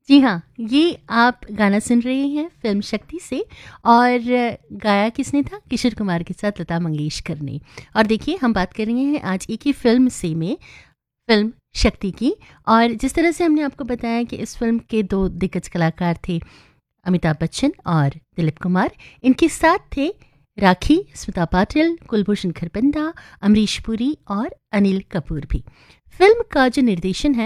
जी हाँ, ये आप गाना सुन रहे हैं फ़िल्म शक्ति से और गाया किसने था? किशोर कुमार के साथ लता मंगेशकर ने। और देखिए हम बात कर रहे हैं आज एक ही फ़िल्म से में फ़िल्म शक्ति की। और जिस तरह से हमने आपको बताया कि इस फ़िल्म के 2 दिग्गज कलाकार थे अमिताभ बच्चन और दिलीप कुमार। इनके साथ थे राखी, स्मिता पाटिल, कुलभूषण खरबंदा, अमरीश पुरी और अनिल कपूर भी। फ़िल्म का जो निर्देशन है